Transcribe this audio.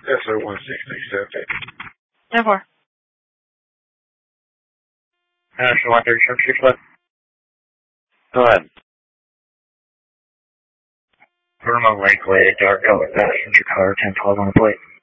Yes, sir. 1667. 10-4. National 137, 6 left. Go ahead. Burma Lakeway, dark color passenger car, 1012 on the plate.